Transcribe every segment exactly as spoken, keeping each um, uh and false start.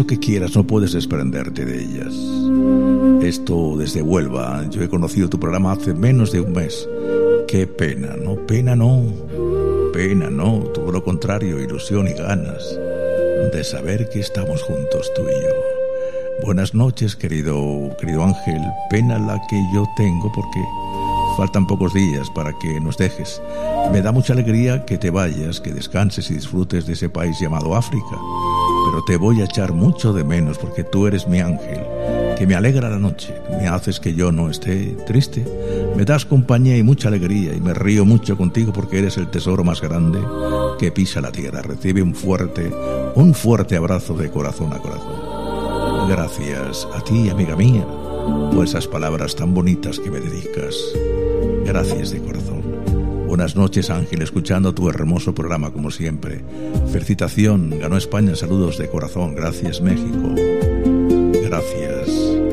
mucho que quieras, no puedes desprenderte de ellas. Esto desde Huelva. Yo he conocido tu programa hace menos de un mes. Qué pena, ¿no? Pena no. Pena no. Todo lo contrario, ilusión y ganas de saber que estamos juntos tú y yo. Buenas noches, querido, querido Ángel. Pena la que yo tengo porque faltan pocos días para que nos dejes. Me da mucha alegría que te vayas, que descanses y disfrutes de ese país llamado África. Pero te voy a echar mucho de menos porque tú eres mi ángel, que me alegra la noche, me haces que yo no esté triste. Me das compañía y mucha alegría y me río mucho contigo porque eres el tesoro más grande que pisa la tierra. Recibe un fuerte, un fuerte abrazo de corazón a corazón. Gracias a ti, amiga mía, por esas palabras tan bonitas que me dedicas. Gracias de corazón. Buenas noches, Ángel, escuchando tu hermoso programa como siempre. Felicitación, ganó España, saludos de corazón. Gracias, México. Gracias.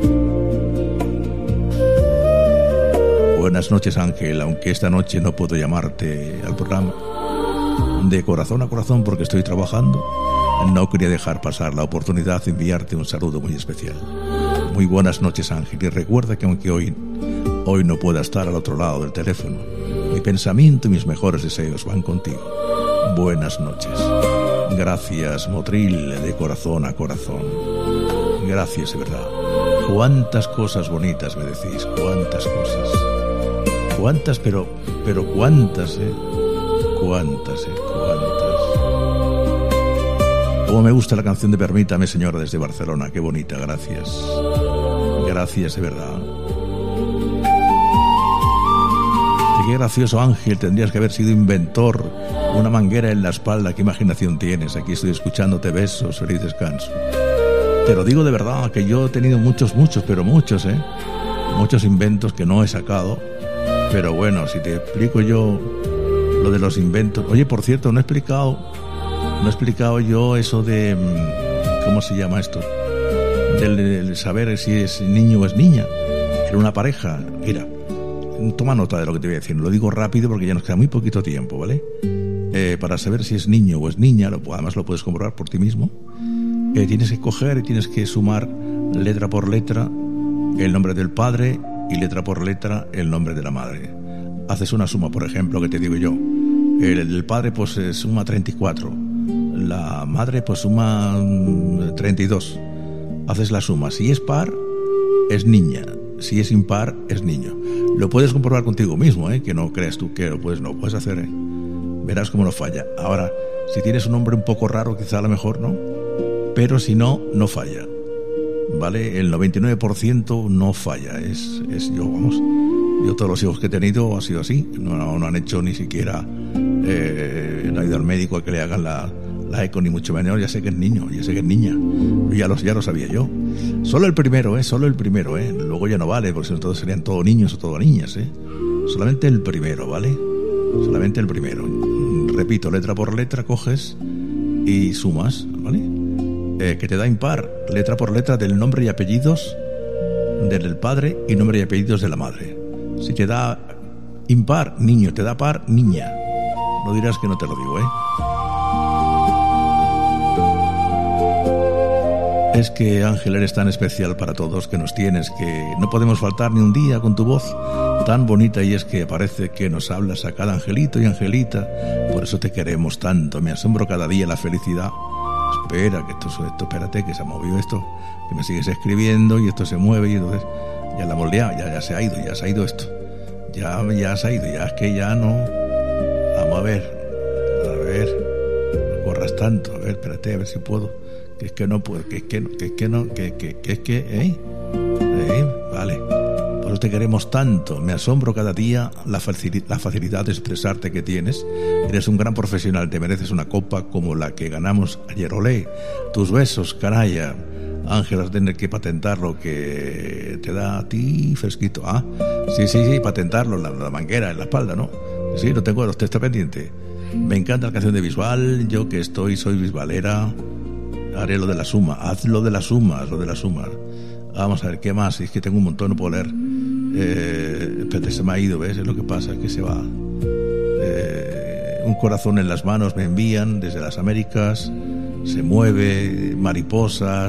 Buenas noches, Ángel, aunque esta noche no puedo llamarte al programa de corazón a corazón porque estoy trabajando, no quería dejar pasar la oportunidad de enviarte un saludo muy especial. Muy buenas noches, Ángel, y recuerda que aunque hoy, hoy no pueda estar al otro lado del teléfono, mi pensamiento y mis mejores deseos van contigo. Buenas noches. Gracias, Motril, de corazón a corazón. Gracias, de verdad. Cuántas cosas bonitas me decís, cuántas cosas. Cuántas, pero, pero cuántas, eh. Cuántas, eh, cuántas. Cómo me gusta la canción de Permítame, señora, desde Barcelona. Qué bonita, gracias. Gracias, de verdad. Qué gracioso, Ángel, tendrías que haber sido inventor. Una manguera en la espalda, qué imaginación tienes. Aquí estoy escuchándote, besos, feliz descanso. Te lo digo de verdad, que yo he tenido muchos, muchos, pero muchos, ¿eh? Muchos inventos que no he sacado. Pero bueno, si te explico yo lo de los inventos... Oye, por cierto, no he explicado, no he explicado yo eso de... ¿Cómo se llama esto? Del, del saber si es niño o es niña. Era una pareja, mira... Toma nota de lo que te voy a decir. Lo digo rápido porque ya nos queda muy poquito tiempo, ¿vale? Eh, para saber si es niño o es niña, lo, además lo puedes comprobar por ti mismo. Eh, tienes que coger y tienes que sumar letra por letra el nombre del padre y letra por letra el nombre de la madre. Haces una suma, por ejemplo, que te digo yo. El, el padre pues suma treinta y cuatro. La madre pues suma treinta y dos. Haces la suma. Si es par, es niña. Si es impar, es niño. Lo puedes comprobar contigo mismo, ¿eh? Que no creas tú que lo puedes, no puedes hacer, ¿eh? Verás cómo no falla. Ahora, si tienes un nombre un poco raro, quizá a lo mejor no, pero si no, no falla, ¿vale? El noventa y nueve por ciento no falla. Es, es yo, vamos, yo todos los hijos que he tenido ha sido así. No, no, no han hecho ni siquiera, eh, no ha ido al médico a que le hagan la, la eco, ni mucho menos. Ya sé que es niño, ya sé que es niña. Ya lo, ya lo sabía yo. Solo el primero, ¿eh? Solo el primero, ¿eh? Luego ya no vale, porque si no todos serían todos niños o todas niñas, ¿eh? Solamente el primero, ¿vale? Solamente el primero. Repito, letra por letra coges y sumas, ¿vale? Eh, que te da impar, letra por letra del nombre y apellidos del padre y nombre y apellidos de la madre. Si te da impar, niño, te da par, niña. No dirás que no te lo digo, ¿eh? Es que, Ángel, eres tan especial para todos que nos tienes, que no podemos faltar ni un día con tu voz tan bonita, y es que parece que nos hablas a cada angelito y angelita. Por eso te queremos tanto, me asombro cada día la felicidad. Espera, que esto, esto espérate, que se ha movido esto, que me sigues escribiendo y esto se mueve y entonces ya la hemos liado, ya, ya se ha ido, ya se ha ido esto. Ya, ya se ha ido, ya es que ya no... Vamos a ver, a ver, no corras tanto, a ver, espérate, a ver si puedo... Que es que no puedo, que es que no, que es que no, que, que, que es que, ¿eh? ¿Eh? Vale. Por eso te queremos tanto. Me asombro cada día la facilidad, la facilidad de expresarte que tienes. Eres un gran profesional, te mereces una copa como la que ganamos ayer. Olé, tus besos, canalla. Ángel, vas a tener que patentarlo, que te da a ti fresquito. Ah, sí, sí, sí, patentarlo, la, la manguera en la espalda, ¿no? Sí, lo tengo, usted está pendiente. Me encanta la canción de Bisbal, yo que estoy, soy bisbalera. Haré lo de la suma, haz lo de la suma, lo de la suma. Vamos a ver, ¿qué más? Es que tengo un montón, no puedo leer. Eh, espérate, se me ha ido, ¿ves? Es lo que pasa, que se va. Eh, un corazón en las manos me envían desde las Américas, se mueve, mariposas.